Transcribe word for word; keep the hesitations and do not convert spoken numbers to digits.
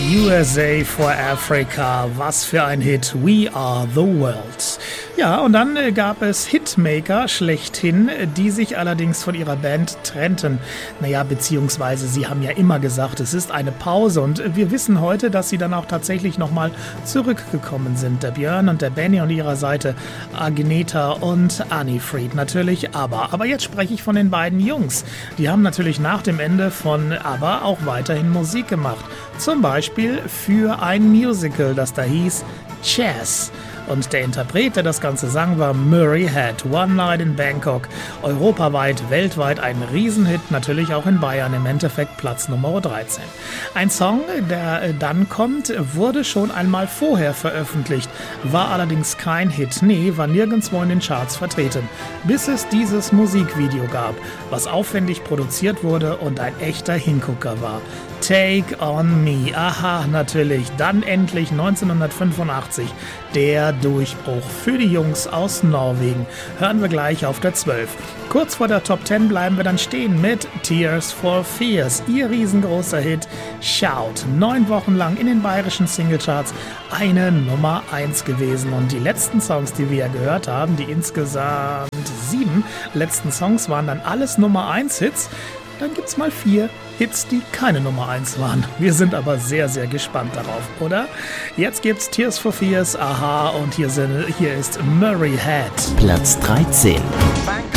U S A for Africa, was für ein Hit, We Are the World. Ja, und dann äh, gab es Hitmaker schlechthin, die sich allerdings von ihrer Band trennten. Naja, beziehungsweise sie haben ja immer gesagt, es ist eine Pause und wir wissen heute, dass sie dann auch tatsächlich nochmal zurückgekommen sind. Der Björn und der Benny und ihrer Seite Agneta und Anni-Frid natürlich ABBA. Aber jetzt spreche ich von den beiden Jungs. Die haben natürlich nach dem Ende von ABBA auch weiterhin Musik gemacht. Zum Beispiel für ein Musical, das da hieß Chess. Und der Interpret, der das Ganze sang, war Murray Head. One Night in Bangkok. Europaweit, weltweit ein Riesenhit, natürlich auch in Bayern, im Endeffekt Platz Nummer dreizehn. Ein Song, der dann kommt, wurde schon einmal vorher veröffentlicht, war allerdings kein Hit. Nee, war nirgendwo in den Charts vertreten. Bis es dieses Musikvideo gab, was aufwendig produziert wurde und ein echter Hingucker war. Take on Me, aha, natürlich, dann endlich neunzehnhundertfünfundachtzig, der Durchbruch für die Jungs aus Norwegen. Hören wir gleich auf der zwölf. Kurz vor der Top zehn bleiben wir dann stehen mit Tears for Fears, ihr riesengroßer Hit Shout. Neun Wochen lang in den bayerischen Singlecharts eine Nummer eins gewesen. Und die letzten Songs, die wir ja gehört haben, die insgesamt sieben letzten Songs waren dann alles Nummer eins Hits. Dann gibt's mal vier Hits, die keine Nummer eins waren. Wir sind aber sehr, sehr gespannt darauf, oder? Jetzt gibt's Tears for Fears, aha, und hier, sind, hier ist Murray Head. Platz dreizehn. Bangkok